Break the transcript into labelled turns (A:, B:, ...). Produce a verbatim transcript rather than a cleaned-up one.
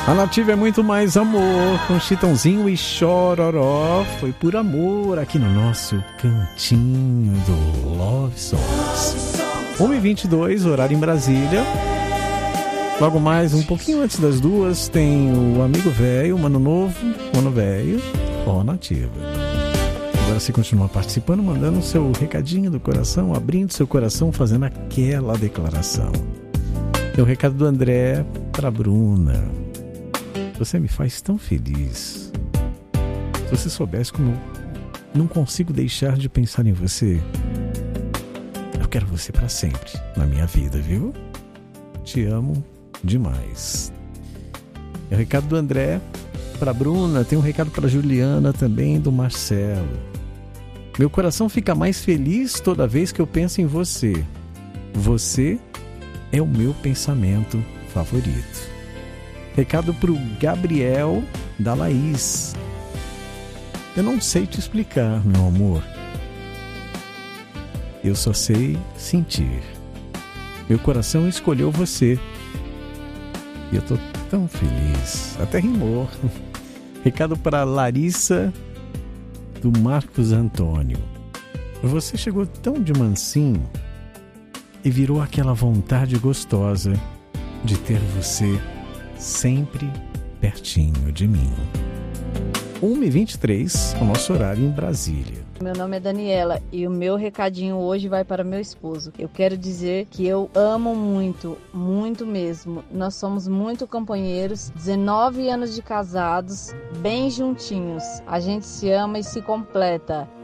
A: A Nativa é muito mais amor, com Chitãozinho e Chororó. Foi por amor aqui no nosso cantinho do Love Songs. uma e vinte e dois, horário em Brasília. Logo mais, um pouquinho antes das duas, tem o Amigo Velho, Mano Novo, Mano Velho, ó Nativa. Agora você continua participando, mandando o seu recadinho do coração, abrindo seu coração, fazendo aquela declaração. Tem o recado do André para a Bruna. Você me faz tão feliz. Se você soubesse como não consigo deixar de pensar em você. Eu quero você para sempre na minha vida, viu? Te amo demais. É o recado do André para a Bruna. Tem um recado para a Juliana também, do Marcelo. Meu coração fica mais feliz toda vez que eu penso em você. Você é o meu pensamento favorito. Recado para o Gabriel da Laís. Eu não sei te explicar, meu amor. Eu só sei sentir. Meu coração escolheu você. E eu tô tão feliz. Até rimou. Recado para Larissa do Marcos Antônio. Você chegou tão de mansinho e virou aquela vontade gostosa de ter você sempre pertinho de mim. uma e vinte e três, o nosso horário em Brasília.
B: Meu nome é Daniela e o meu recadinho hoje vai para meu esposo. Eu quero dizer que eu amo muito, muito mesmo. Nós somos muito companheiros, dezenove anos de casados, bem juntinhos. A gente se ama e se completa.